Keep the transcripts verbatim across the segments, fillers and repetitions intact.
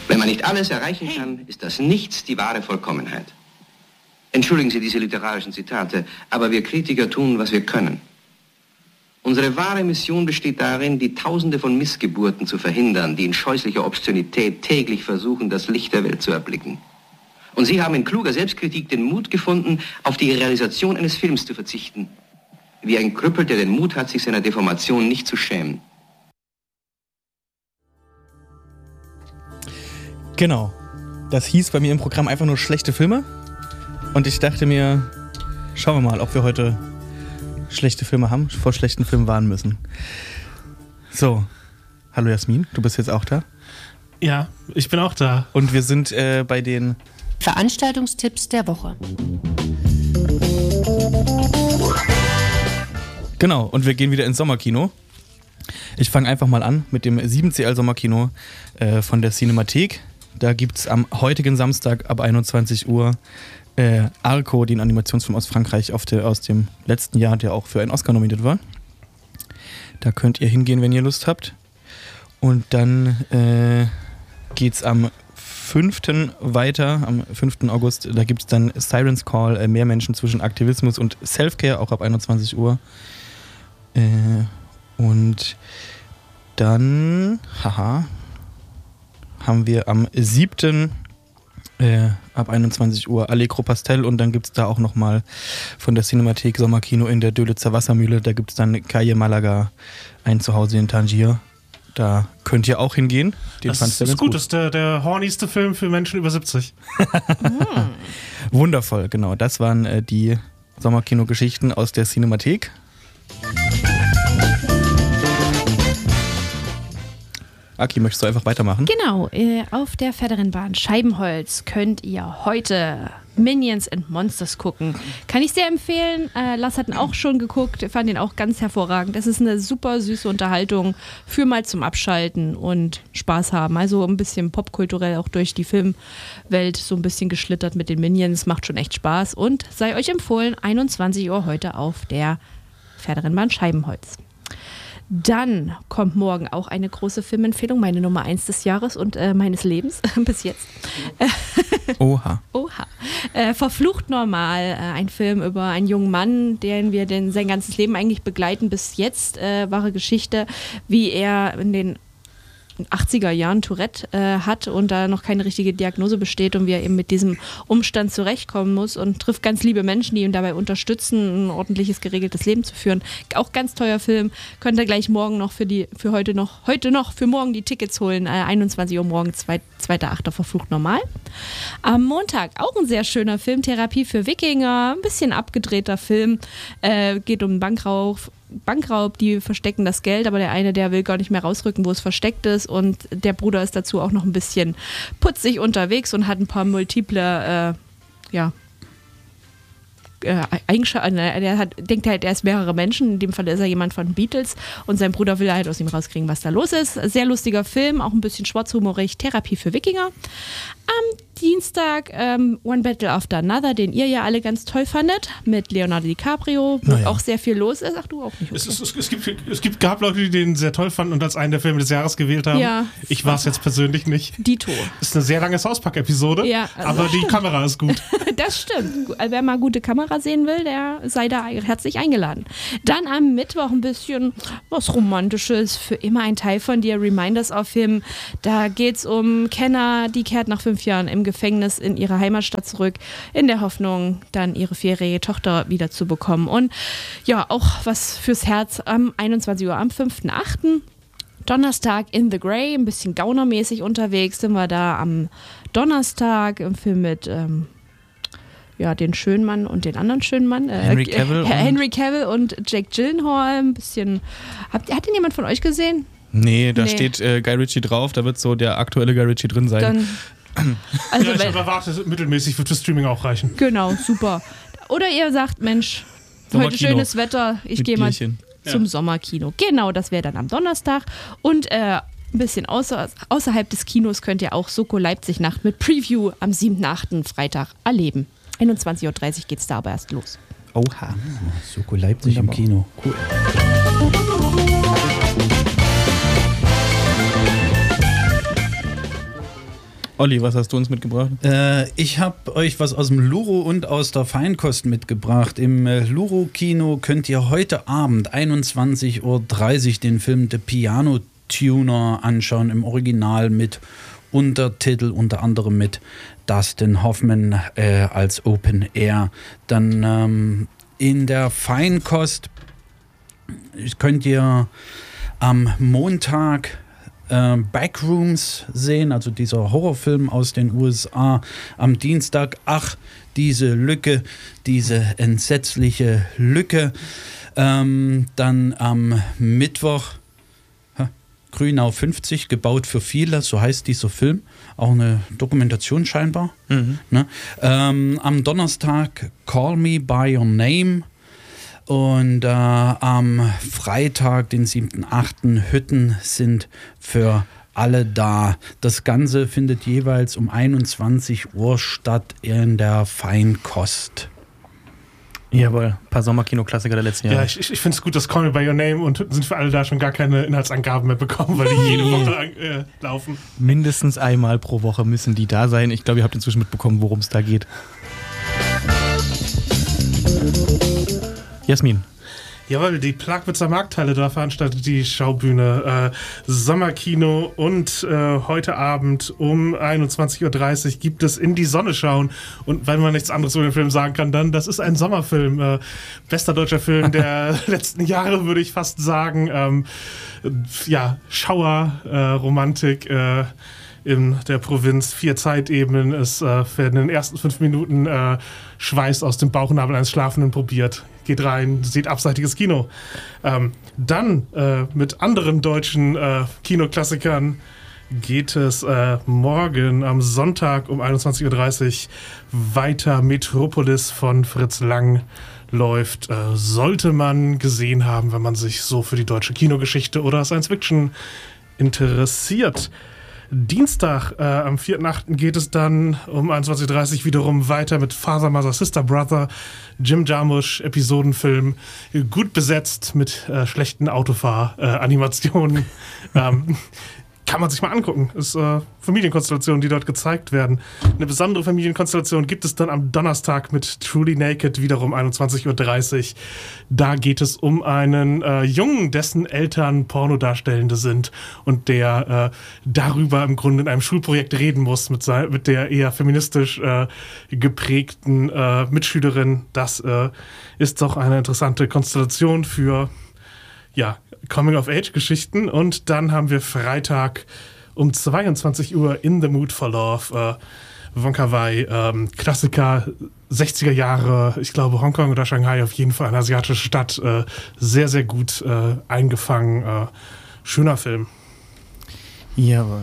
Wenn man nicht alles erreichen kann, ist das Nichts die wahre Vollkommenheit. Entschuldigen Sie diese literarischen Zitate, aber wir Kritiker tun, was wir können. Unsere wahre Mission besteht darin, die Tausende von Missgeburten zu verhindern, die in scheußlicher Obszönität täglich versuchen, das Licht der Welt zu erblicken. Und Sie haben in kluger Selbstkritik den Mut gefunden, auf die Realisation eines Films zu verzichten. Wie ein Krüppel, der den Mut hat, sich seiner Deformation nicht zu schämen. Genau. Das hieß bei mir im Programm einfach nur schlechte Filme. Und ich dachte mir, schauen wir mal, ob wir heute schlechte Filme haben, vor schlechten Filmen warnen müssen. So, hallo Jasmin, du bist jetzt auch da? Ja, ich bin auch da. Und wir sind äh, bei den Veranstaltungstipps der Woche. Genau, und wir gehen wieder ins Sommerkino. Ich fange einfach mal an mit dem sieben C L Sommerkino äh, von der Cinemathek. Da gibt es am heutigen Samstag ab einundzwanzig Uhr Äh, Arco, den Animationsfilm aus Frankreich auf der, aus dem letzten Jahr, der auch für einen Oscar nominiert war. Da könnt ihr hingehen, wenn ihr Lust habt. Und dann äh, geht's am fünften weiter, am fünften August, da gibt es dann Siren's Call, äh, mehr Menschen zwischen Aktivismus und Selfcare, auch ab einundzwanzig Uhr. Äh, und dann, haha, haben wir am siebten Äh, ab einundzwanzig Uhr Allegro Pastel und dann gibt es da auch nochmal von der Cinemathek Sommerkino in der Dölitzer Wassermühle, da gibt es dann Calle Malaga, ein Zuhause in Tangier. Da könnt ihr auch hingehen. Den das ist, ist gut, das ist der, der hornigste Film für Menschen über siebzig. hm. Wundervoll, genau. Das waren äh, die Sommerkino-Geschichten aus der Cinemathek. Aki, möchtest du einfach weitermachen? Genau, äh, auf der Pferderennbahn Scheibenholz könnt ihr heute Minions and Monsters gucken. Kann ich sehr empfehlen. Äh, Lars hat ihn auch schon geguckt, fand ihn auch ganz hervorragend. Das ist eine super süße Unterhaltung für mal zum Abschalten und Spaß haben. Also ein bisschen popkulturell auch durch die Filmwelt so ein bisschen geschlittert mit den Minions. Macht schon echt Spaß und sei euch empfohlen, einundzwanzig Uhr heute auf der Pferderennbahn Scheibenholz. Dann kommt morgen auch eine große Filmempfehlung, meine Nummer eins des Jahres und äh, meines Lebens bis jetzt. Oha. Oha. Äh, Verflucht normal, äh, ein Film über einen jungen Mann, den wir den, sein ganzes Leben eigentlich begleiten bis jetzt. Äh, wahre Geschichte, wie er in den achtziger Jahren Tourette äh, hat und da noch keine richtige Diagnose besteht und wie er eben mit diesem Umstand zurechtkommen muss und trifft ganz liebe Menschen, die ihn dabei unterstützen, ein ordentliches, geregeltes Leben zu führen. Auch ganz teuer Film. Könnt ihr gleich morgen noch für die, für heute noch, heute noch, für morgen die Tickets holen. Äh, einundzwanzig Uhr morgen, zweiter achter Verflucht normal. Am Montag auch ein sehr schöner Film, Therapie für Wikinger. Ein bisschen abgedrehter Film. Äh, geht um Bankraub. Bankraub, die verstecken das Geld, aber der eine, der will gar nicht mehr rausrücken, wo es versteckt ist und der Bruder ist dazu auch noch ein bisschen putzig unterwegs und hat ein paar multiple, äh, ja, äh, Eigenschaften, der hat, denkt halt, er ist mehrere Menschen, in dem Fall ist er jemand von den Beatles und sein Bruder will halt aus ihm rauskriegen, was da los ist. Sehr lustiger Film, auch ein bisschen schwarzhumorig, Therapie für Wikinger. Am Dienstag ähm, One Battle After Another, den ihr ja alle ganz toll fandet, mit Leonardo DiCaprio, wo naja. auch sehr viel los ist. Ach, du auch nicht. Okay. Es, es, es, es, gibt, es gibt, gab Leute, die den sehr toll fanden und als einen der Filme des Jahres gewählt haben. Ja. Ich war es jetzt persönlich nicht. Dito. Das ist eine sehr lange South-Park-Episode, ja, also aber die Kamera ist gut. Das stimmt. Wer mal gute Kamera sehen will, der sei da herzlich eingeladen. Dann am Mittwoch ein bisschen was Romantisches, für immer ein Teil von dir, Reminders of Him. Da geht es um Kenna, die kehrt nach fünf Jahren im Gefängnis in ihre Heimatstadt zurück, in der Hoffnung, dann ihre vierjährige Tochter wieder zu bekommen. Und ja, auch was fürs Herz am einundzwanzig Uhr am fünften achten Donnerstag in the Grey, ein bisschen gaunermäßig unterwegs sind wir da am Donnerstag im Film mit ähm, ja, den schönen Mann und den anderen schönen Mann. Äh, Henry Cavill. Äh, Henry Cavill und Jake Gyllenhaal. Ein bisschen. Habt, hat den jemand von euch gesehen? Nee, da Nee. steht äh, Guy Ritchie drauf, da wird so der aktuelle Guy Ritchie drin sein. Dann, also ja, ich wenn, habe erwartet, mittelmäßig wird das Streaming auch reichen. genau, super. Oder ihr sagt, Mensch, heute Sommerkino. schönes Wetter, ich Mit gehe mal Bierchen. zum Ja. Sommerkino. Genau, das wäre dann am Donnerstag. Und äh, ein bisschen außer, außerhalb des Kinos könnt ihr auch Soko Leipzig Nacht mit Preview am siebten achten Freitag erleben. einundzwanzig Uhr dreißig geht es da aber erst los. Oha. Soko Leipzig im Kino. Cool. Olli, was hast du uns mitgebracht? Äh, ich habe euch was aus dem Luro und aus der Feinkost mitgebracht. Im äh, Luro-Kino könnt ihr heute Abend einundzwanzig Uhr dreißig den Film The Piano Tuner anschauen, im Original mit Untertitel, unter anderem mit Dustin Hoffman äh, als Open Air. Dann ähm, in der Feinkost könnt ihr am Montag äh, Backrooms sehen, also dieser Horrorfilm aus den U S A. Am Dienstag, ach, diese Lücke, diese entsetzliche Lücke. Ähm, dann am Mittwoch Grünau fünfzig, gebaut für viele, so heißt dieser Film. Auch eine Dokumentation scheinbar. Mhm. Ne? Ähm, am Donnerstag Call Me By Your Name. Und äh, am Freitag, den siebten achten Hütten sind für alle da. Das Ganze findet jeweils um einundzwanzig Uhr statt in der Feinkost. Jawohl, ein paar Sommerkino-Klassiker der letzten Jahre. Ja, ich, ich finde es gut, dass Call Me By Your Name und Hütten sind für alle da schon gar keine Inhaltsangaben mehr bekommen, weil die jede Woche äh, laufen. Mindestens einmal pro Woche müssen die da sein. Ich glaube, ihr habt inzwischen mitbekommen, worum es da geht. Jasmin. Jawohl, die Plagwitzer Markthalle, da veranstaltet die Schaubühne äh, Sommerkino und äh, heute Abend um einundzwanzig Uhr dreißig gibt es In die Sonne schauen. Und wenn man nichts anderes über den Film sagen kann, dann, das ist ein Sommerfilm. Äh, bester deutscher Film der letzten Jahre, würde ich fast sagen. Ähm, ja, Schauer, äh, Romantik, äh, in der Provinz, vier Zeitebenen. Es äh, werden in den ersten fünf Minuten äh, Schweiß aus dem Bauchnabel eines Schlafenden probiert. Geht rein, sieht abseitiges Kino. Ähm, dann äh, mit anderen deutschen äh, Kinoklassikern geht es äh, morgen am Sonntag um einundzwanzig Uhr dreißig weiter. Metropolis von Fritz Lang läuft. Äh, sollte man gesehen haben, wenn man sich so für die deutsche Kinogeschichte oder Science Fiction interessiert. Dienstag, äh, am vierten achten geht es dann um einundzwanzig Uhr dreißig wiederum weiter mit Father, Mother, Sister, Brother, Jim Jarmusch, Episodenfilm, gut besetzt mit äh, schlechten Autofahr-Animationen. Äh, ähm, kann man sich mal angucken. Das ist äh, Familienkonstellationen, die dort gezeigt werden. Eine besondere Familienkonstellation gibt es dann am Donnerstag mit Truly Naked, wiederum einundzwanzig Uhr dreißig. Da geht es um einen äh, Jungen, dessen Eltern Pornodarstellende sind und der äh, darüber im Grunde in einem Schulprojekt reden muss mit, sein, mit der eher feministisch äh, geprägten äh, Mitschülerin. Das äh, ist doch eine interessante Konstellation für, ja, Coming-of-Age-Geschichten. Und dann haben wir Freitag um zweiundzwanzig Uhr In the Mood for Love, äh, Wong Kar-wai, ähm, Klassiker sechziger Jahre, ich glaube Hongkong oder Shanghai, auf jeden Fall eine asiatische Stadt, äh, sehr, sehr gut äh, eingefangen, äh, schöner Film. Jawohl.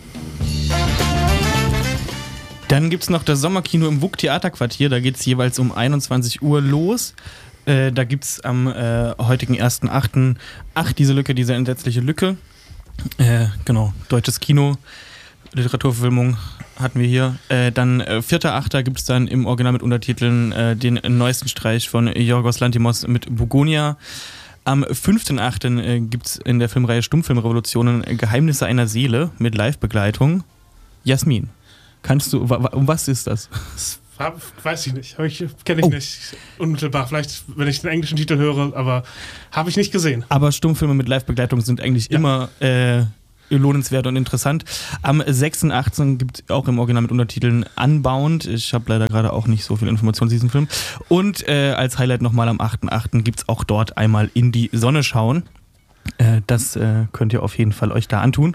Dann gibt es noch das Sommerkino im W U K Theaterquartier, da geht es jeweils um einundzwanzig Uhr los. Äh, da gibt es am äh, heutigen ersten achten Ach, diese Lücke, diese entsetzliche Lücke. Äh, genau, deutsches Kino, Literaturverfilmung hatten wir hier. Äh, dann äh, vierter achter gibt es dann im Original mit Untertiteln äh, den neuesten Streich von Yorgos Lanthimos mit Bugonia. Am fünften achten äh, gibt es in der Filmreihe Stummfilmrevolutionen Geheimnisse einer Seele mit Live-Begleitung. Jasmin, kannst du, wa- wa- um was ist das? Hab, weiß ich nicht, ich, kenne ich oh. nicht unmittelbar. Vielleicht, wenn ich den englischen Titel höre, aber habe ich nicht gesehen. Aber Stummfilme mit Live-Begleitung sind eigentlich ja. immer äh, lohnenswert und interessant. Am sechsten achten gibt es auch im Original mit Untertiteln Unbound. Ich habe leider gerade auch nicht so viel Informationen zu diesem Film. Und äh, als Highlight nochmal am achten achten gibt es auch dort einmal In die Sonne schauen. Äh, das äh, könnt ihr auf jeden Fall euch da antun.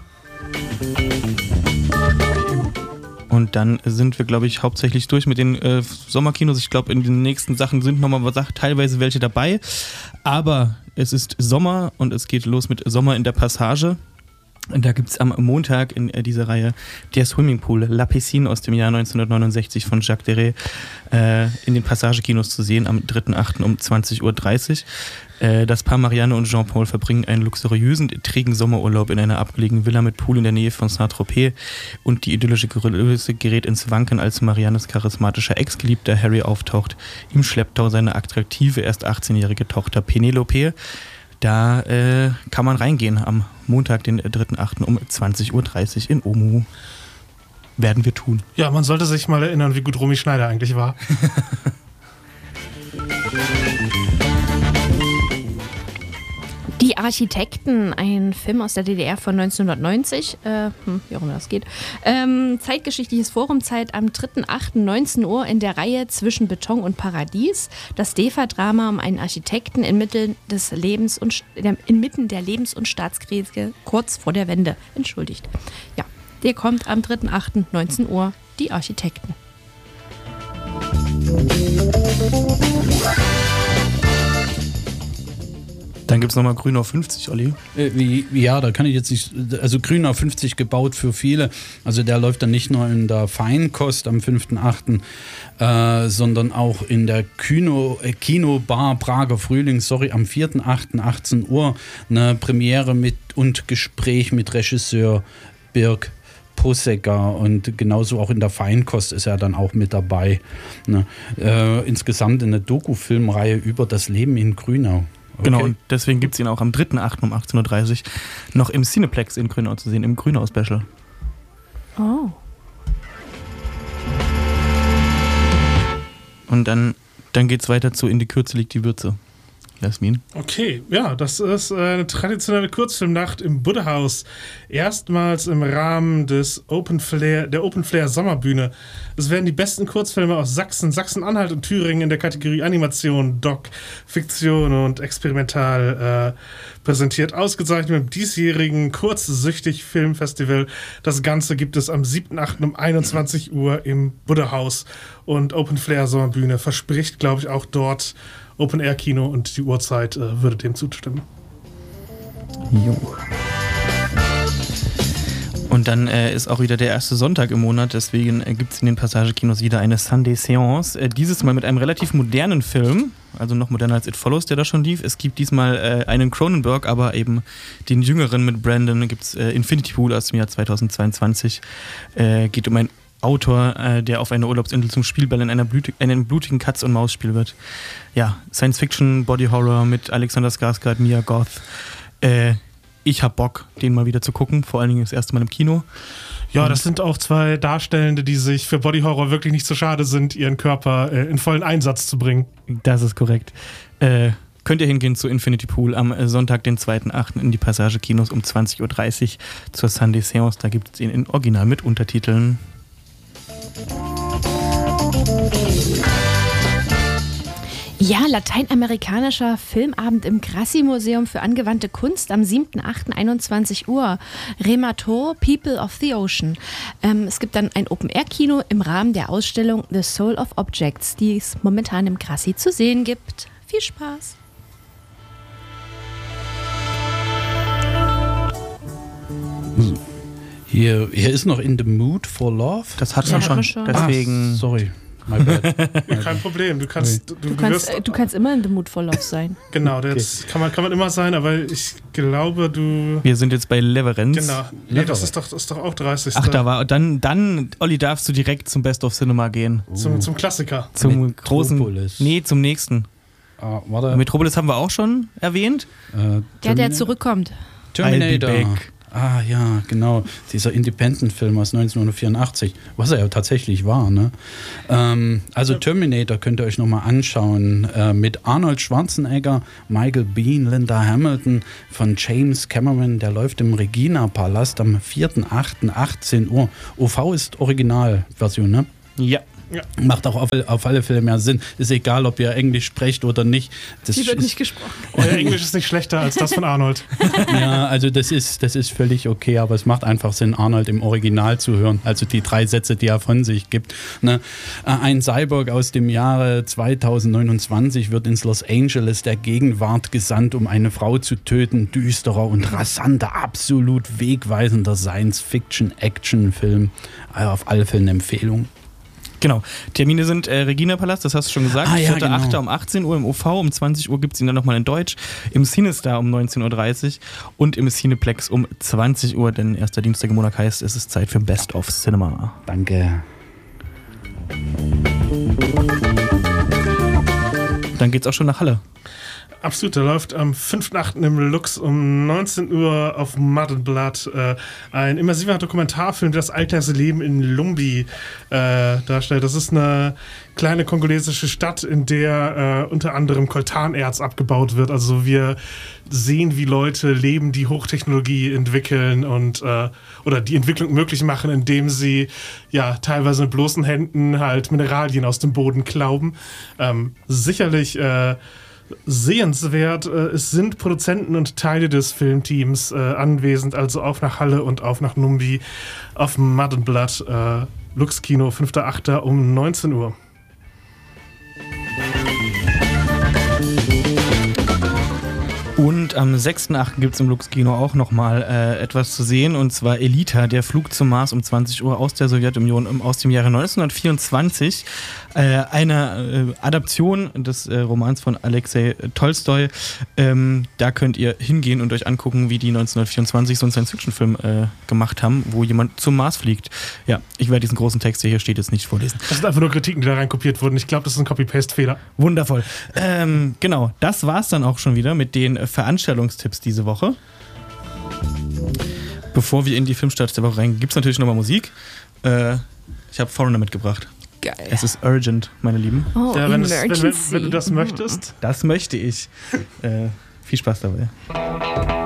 Und dann sind wir, glaube ich, hauptsächlich durch mit den äh, Sommerkinos. Ich glaube, in den nächsten Sachen sind nochmal teilweise welche dabei. Aber es ist Sommer und es geht los mit Sommer in der Passage. Und da gibt es am Montag in äh, dieser Reihe der Swimmingpool La Piscine aus dem Jahr neunzehnhundertneunundsechzig von Jacques Deray äh, in den Passagekinos zu sehen am dritten achten um zwanzig Uhr dreißig. Äh, das Paar Marianne und Jean-Paul verbringen einen luxuriösen, trägen Sommerurlaub in einer abgelegenen Villa mit Pool in der Nähe von Saint-Tropez und die idyllische Größe gerät ins Wanken, als Mariannes charismatischer Ex-Geliebter Harry auftaucht, im Schlepptau seine attraktive, erst achtzehnjährige Tochter Penelope. Da äh, kann man reingehen am Montag, den dritten achten um zwanzig Uhr dreißig in Omu. werden wir tun. Ja, man sollte sich mal erinnern, wie gut Romy Schneider eigentlich war. Die Architekten, ein Film aus der D D R von neunzehnhundertneunzig, äh, hm, wie auch immer das geht. Ähm, zeitgeschichtliches Forumzeit am dritten achten neunzehn Uhr in der Reihe Zwischen Beton und Paradies. Das D E F A-Drama um einen Architekten inmitten des Lebens und inmitten der Lebens- und Staatskrise kurz vor der Wende. Entschuldigt. Ja, der kommt am dritten achten neunzehn Uhr. Die Architekten. Dann gibt es nochmal Grün auf fünfzig, Olli. Äh, wie, ja, da kann ich jetzt nicht, also Grün auf fünfzig gebaut für viele, also der läuft dann nicht nur in der Feinkost am fünften achten, äh, sondern auch in der Kino, äh, Kinobar Prager Frühling, sorry, am vierten achten achtzehn Uhr, eine Premiere mit und Gespräch mit Regisseur Birk Possecker und genauso auch in der Feinkost ist er dann auch mit dabei. Ne? Äh, insgesamt eine Doku-Filmreihe über das Leben in Grünau. Okay. Genau, und deswegen gibt es ihn auch am dritten achten um achtzehn Uhr dreißig noch im Cineplex in Grünau zu sehen, im Grünau-Special. Oh. Und dann, dann geht es weiter zu In die Kürze liegt die Würze. Jasmin. Okay, ja, das ist eine traditionelle Kurzfilmnacht im Buddha-Haus. Erstmals im Rahmen des Open Flair, der Open Flair Sommerbühne. Es werden die besten Kurzfilme aus Sachsen, Sachsen-Anhalt und Thüringen in der Kategorie Animation, Doc, Fiktion und Experimental äh, präsentiert. Ausgezeichnet mit dem diesjährigen Kurzsüchtig-Filmfestival. Das Ganze gibt es am siebten achten um einundzwanzig Uhr im Buddha-Haus. Und Open Flair Sommerbühne verspricht, glaube ich, auch dort Open-Air-Kino und die Uhrzeit äh, würde dem zustimmen. Jo. Und dann äh, ist auch wieder der erste Sonntag im Monat, deswegen äh, gibt es in den Passagekinos wieder eine Sunday-Seance. Äh, dieses Mal mit einem relativ modernen Film, also noch moderner als It Follows, der da schon lief. Es gibt diesmal äh, einen Cronenberg, aber eben den jüngeren mit Brandon. Gibt es äh, Infinity Pool aus dem Jahr zweitausendzweiundzwanzig. Äh, geht um einen Autor, äh, der auf einer Urlaubsinsel zum Spielball in einer blutig, einem blutigen Katz-und-Maus-Spiel wird. Ja, Science-Fiction, Body-Horror mit Alexander Skarsgård, Mia Goth. Äh, ich hab Bock, den mal wieder zu gucken, vor allen Dingen das erste Mal im Kino. Ja, und das sind auch zwei Darstellende, die sich für Body-Horror wirklich nicht so schade sind, ihren Körper äh, in vollen Einsatz zu bringen. Das ist korrekt. Äh, könnt ihr hingehen zu Infinity Pool am Sonntag, den zweiten achten in die Passagekinos um zwanzig Uhr dreißig zur Sunday Seance. Da gibt es ihn in Original mit Untertiteln. Ja, lateinamerikanischer Filmabend im Grassi-Museum für angewandte Kunst am siebten achten einundzwanzig Uhr. Remator, People of the Ocean. Ähm, es gibt dann ein Open-Air-Kino im Rahmen der Ausstellung The Soul of Objects, die es momentan im Grassi zu sehen gibt. Viel Spaß! Hier, hier ist noch In the Mood for Love. Das hat Ja, man hat schon. man schon. Deswegen. Ah, sorry. My bad. Ja, kein Problem, du kannst... Du, Du du kannst, wirst, äh, du kannst immer in the mood for love sein. genau, das kann man, kann man immer sein, aber ich glaube, du... Wir sind jetzt bei Leverenz. Genau, nee, das ist doch, das ist doch auch dreißig. Ach, da war. Dann, dann, Olli, darfst du direkt zum Best of Cinema gehen. Zum, zum Klassiker. Zum großen. Metropolis. Nee, zum nächsten. Ah, warte. Metropolis haben wir auch schon erwähnt. Äh, Der, der Termina- zurückkommt. Terminator. I'll be back. Ah ja, genau. Dieser Independent-Film aus neunzehnhundertvierundachtzig, was er ja tatsächlich war. Ne? Ähm, also Terminator könnt ihr euch nochmal anschauen. Äh, mit Arnold Schwarzenegger, Michael Biehn, Linda Hamilton von James Cameron. Der läuft im Regina-Palast am vierten achten achtzehn Uhr. O V ist Originalversion, ne? Ja. Ja. Macht auch auf, auf alle Fälle mehr Sinn. Ist egal, ob ihr Englisch sprecht oder nicht. Das Die wird ist- nicht gesprochen. Euer Englisch ist nicht schlechter als das von Arnold. Ja, also das ist, das ist völlig okay, aber es macht einfach Sinn, Arnold im Original zu hören. Also die drei Sätze, die er von sich gibt. Ne? Ein Cyborg aus dem Jahre zweitausendneunundzwanzig wird ins Los Angeles der Gegenwart gesandt, um eine Frau zu töten. Düsterer und rasanter, absolut wegweisender Science-Fiction-Action-Film. Also auf alle Fälle eine Empfehlung. Genau. Termine sind äh, Regina-Palast, das hast du schon gesagt. Ah, ja, vierter achter genau. um achtzehn Uhr im O V, um zwanzig Uhr gibt es ihn dann nochmal in Deutsch, im Cinestar um neunzehn Uhr dreißig und im Cineplex um zwanzig Uhr, denn erster Dienstag im Monat heißt, es ist Zeit für Best of Cinema. Danke. Dann geht's auch schon nach Halle. Absolut, der läuft am fünften achten im Lux um neunzehn Uhr auf Mud and Blood. Äh, ein immersiver Dokumentarfilm, der das Alltagsleben in Lumbi äh, darstellt. Das ist eine kleine kongolesische Stadt, in der äh, unter anderem Koltanerz abgebaut wird. Also wir sehen, wie Leute leben, die Hochtechnologie entwickeln und äh, oder die Entwicklung möglich machen, indem sie ja teilweise mit bloßen Händen halt Mineralien aus dem Boden klauben. Ähm, sicherlich äh, sehenswert. Es sind Produzenten und Teile des Filmteams äh, anwesend, also auf nach Halle und auf nach Numbi auf Mud and Blood. Äh, Lux Kino, fünfter achter um neunzehn Uhr. Und am sechsten achten gibt es im Lux-Kino auch nochmal äh, etwas zu sehen, und zwar Elita, der Flug zum Mars um zwanzig Uhr aus der Sowjetunion um, aus dem Jahre neunzehnhundertvierundzwanzig. Äh, eine äh, Adaption des äh, Romans von Alexei Tolstoi. Ähm, da könnt ihr hingehen und euch angucken, wie die neunzehnhundertvierundzwanzig so einen Science-Fiction-Film äh, gemacht haben, wo jemand zum Mars fliegt. Ja, ich werde diesen großen Text, der hier steht, jetzt nicht vorlesen. Das sind einfach nur Kritiken, die da rein kopiert wurden. Ich glaube, das ist ein Copy-Paste-Fehler. Wundervoll. Ähm, genau, das war's dann auch schon wieder mit den Veranstaltungstipps diese Woche. Bevor wir in die Filmstarts der Woche reingehen, gibt es natürlich nochmal Musik. Äh, ich habe Foreigner mitgebracht. Geil. Es ist urgent, meine Lieben. Oh, Ja, wenn, es, wenn, wenn, Emergency. wenn du das möchtest. Das möchte ich. Äh, viel Spaß dabei.